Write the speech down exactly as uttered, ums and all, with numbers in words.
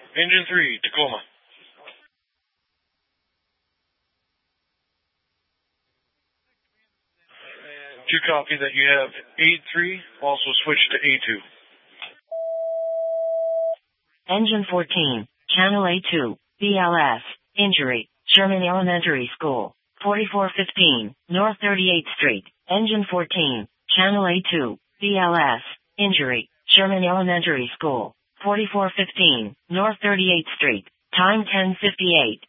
Engine three, Tacoma. To copy that you have eight three, also switch to A two. Engine fourteen, Channel A two, B L S, injury, Sherman Elementary School, forty-four fifteen, North thirty-eighth Street. Engine fourteen, Channel A two, B L S, injury, Sherman Elementary School, forty-four fifteen, North thirty-eighth Street. Time ten fifty-eight.